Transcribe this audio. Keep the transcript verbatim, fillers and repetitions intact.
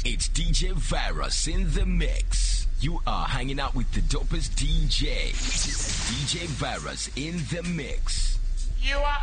It's D J Virus in the mix. You are hanging out with the dopest D J. D J Virus in the mix. You are